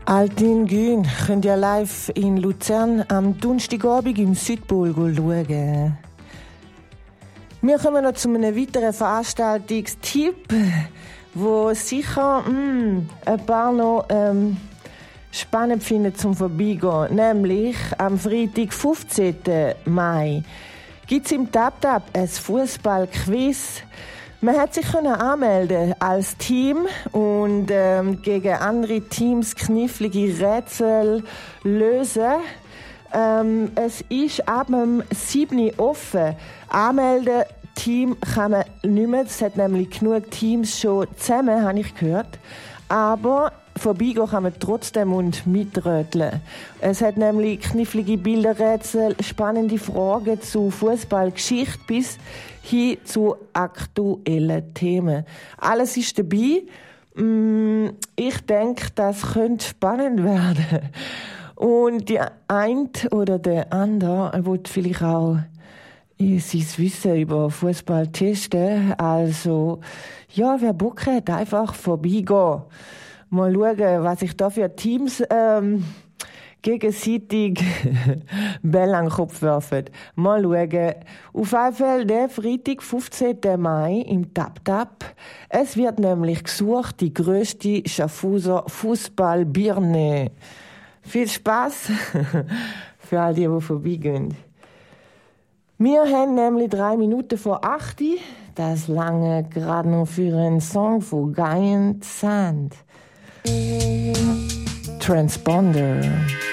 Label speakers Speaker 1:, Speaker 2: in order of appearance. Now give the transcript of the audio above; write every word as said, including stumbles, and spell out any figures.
Speaker 1: Altin Gün könnt ihr live in Luzern am Donnerstagabend im Südpol schauen. Wir kommen noch zu einem weiteren Veranstaltungstipp, wo sicher mh, ein paar noch ähm, spannend finden zum Vorbeigehen. Nämlich am Freitag, fünfzehnten Mai, gibt es im Tap-Tap ein Fußball-Quiz. Man hat sich können anmelden als Team und ähm, gegen andere Teams knifflige Rätsel lösen. Ähm, es ist ab dem siebten offen. Anmelden Team kann man nicht mehr. Es hat nämlich genug Teams schon zusammen, habe ich gehört. Aber vorbeigehen kann man trotzdem und mitröteln. Es hat nämlich knifflige Bilderrätsel, spannende Fragen zu Fußballgeschichte bis hin zu aktuellen Themen. Alles ist dabei. Ich denke, das könnte spannend werden. Und die eine oder der andere wird vielleicht auch sein Wissen über Fußball testen. Also, ja, wer Bock hat, einfach vorbeigehen. Mal schauen, was sich da für Teams ähm, gegenseitig Bälle an den Kopf werfen. Mal schauen. Auf jeden Fall der Freitag, fünfzehnten Mai im Tap-Tap. Es wird nämlich gesucht, die grösste Schaffhauser Fußballbirne. Viel Spaß für all die, die vorbeigehen. Wir haben nämlich drei Minuten vor acht. Das lange gerade noch für einen Song von Giant Sand. Transponder.